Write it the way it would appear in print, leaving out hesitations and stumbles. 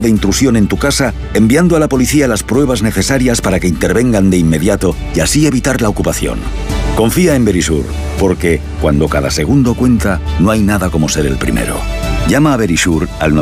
de intrusión en tu casa, enviando a la policía las pruebas necesarias para que intervengan de inmediato y así evitar la ocupación. Confía en Verisure, porque cuando cada segundo cuenta, no hay nada como ser el primero. Llama a Verisure al